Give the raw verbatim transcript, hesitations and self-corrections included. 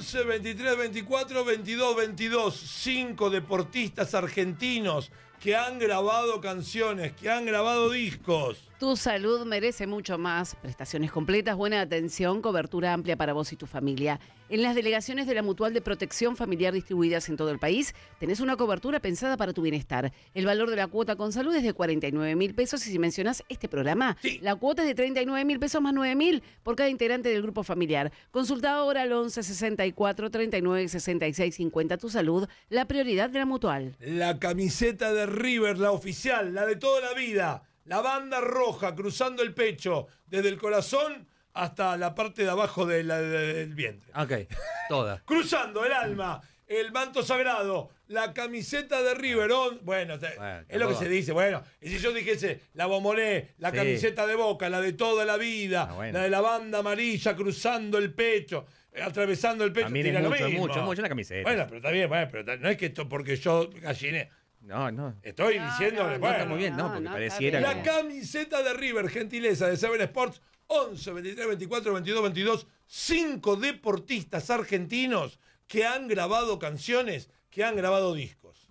once, veintitrés, veinticuatro, veintidós, veintidós. Cinco deportistas argentinos que han grabado canciones, que han grabado discos. Tu salud merece mucho más. Prestaciones completas, buena atención, cobertura amplia para vos y tu familia. En las delegaciones de la Mutual de Protección Familiar distribuidas en todo el país, tenés una cobertura pensada para tu bienestar. El valor de la cuota con salud es de cuarenta y nueve mil pesos y si mencionás este programa, sí. la cuota es de treinta y nueve mil pesos más nueve mil por cada integrante del grupo familiar. Consulta ahora al once, sesenta y cuatro, treinta y nueve, sesenta y seis, cincuenta. Tu salud, la prioridad de la Mutual. La camiseta de River, la oficial, la de toda la vida. La banda roja cruzando el pecho, desde el corazón hasta la parte de abajo de la, de, del vientre. Ok, toda. Cruzando el alma, el manto sagrado, la camiseta de River. On, bueno, te, bueno es lo que se dice. Bueno, y si yo dijese la Bomboné, la sí. camiseta de Boca, la de toda la vida, ah, bueno. la de la banda amarilla cruzando el pecho, atravesando el pecho. También es mucho, mucho, mucho la camiseta. Bueno, pero está bien, bueno, pero no es que esto porque yo galliné. No, no. Estoy no, diciendo no, que, no, bueno, está muy bien, no, porque no, pareciera está la que... camiseta de River, gentileza de Seven Sports, once, veintitrés, veinticuatro, veintidós, veintidós. Cinco deportistas argentinos que han grabado canciones, que han grabado discos.